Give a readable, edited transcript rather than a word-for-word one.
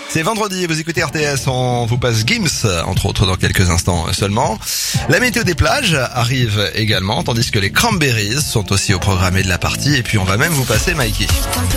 C'est vendredi, vous écoutez RTS, on vous passe Gims, entre autres dans quelques instants seulement. La météo des plages arrive également, tandis que les Cranberries sont aussi au programme de la partie, et puis on va même vous passer Mikey.